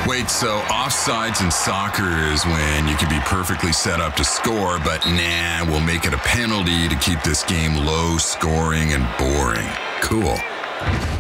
Wait, so offsides in soccer is when you can be perfectly set up to score, but nah, we'll make it a penalty to keep this game low scoring and boring. Cool.